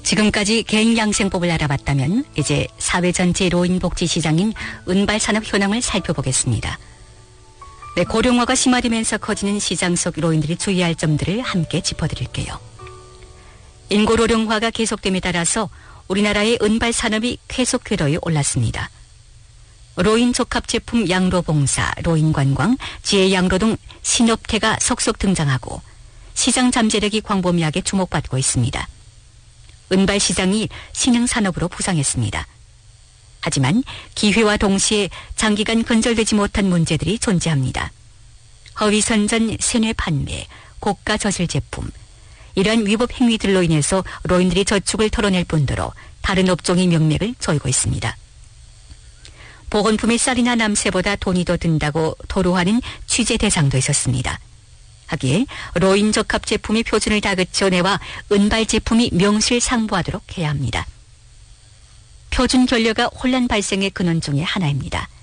지금까지 개인 양생법을 알아봤다면 이제 사회 전체 노인복지 시장인 은발산업 현황을 살펴보겠습니다. 네, 고령화가 심화되면서 커지는 시장 속 노인들이 주의할 점들을 함께 짚어드릴게요. 인구 고령화가 계속됨에 따라서 우리나라의 은발산업이 계속 궤도에 올랐습니다. 노인 적합 제품 양로봉사, 노인관광, 지혜양로 등 신업태가 속속 등장하고 시장 잠재력이 광범위하게 주목받고 있습니다. 은발 시장이 신흥산업으로 부상했습니다. 하지만 기회와 동시에 장기간 근절되지 못한 문제들이 존재합니다. 허위선전, 세뇌 판매, 고가 저질 제품, 이러한 위법 행위들로 인해서 노인들이 저축을 털어낼 뿐더러 다른 업종의 명맥을 조이고 있습니다. 보건품의 쌀이나 남새보다 돈이 더 든다고 토로하는 취재 대상도 있었습니다. 하기에 노인 적합 제품의 표준을 다그쳐내와 은발 제품이 명실상부하도록 해야 합니다. 표준 결례가 혼란 발생의 근원 중에 하나입니다.